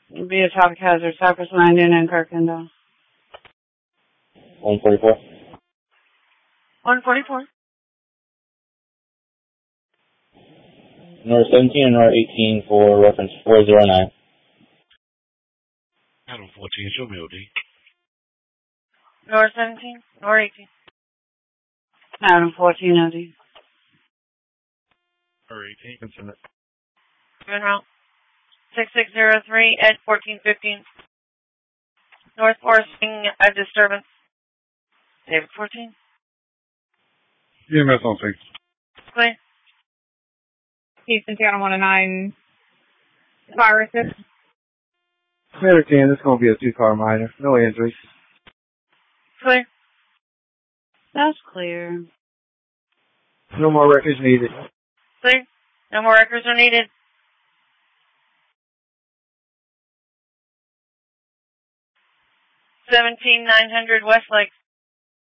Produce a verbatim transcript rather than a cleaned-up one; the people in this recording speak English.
Be a topic hazard, Cypress Landing and Kirkendall. one forty-four. one forty-four. North seventeen and North eighteen for reference four zero nine. Adam fourteen, show me O D. North seventeen, North eighteen. Adam fourteen, O D. Or eighteen, can send it. En route. six six zero three at fourteen fifteen. North forcing a disturbance. David fourteen. E M S on scene. Clear. Houston, Channel one oh nine. Fire assist. Clear ten, this is going to be a two-car minor. No injuries. Clear. That's clear. No more records needed. Clear. No more records are needed. seventeen nine hundred Westlake.